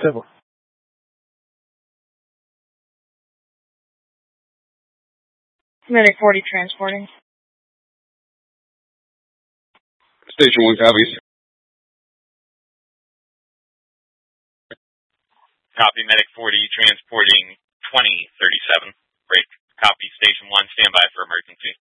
Civil. Medic 40 transporting. Station 1 copies. Copy, Medic 40 transporting 2037. Break. Copy, Station 1, standby for emergency.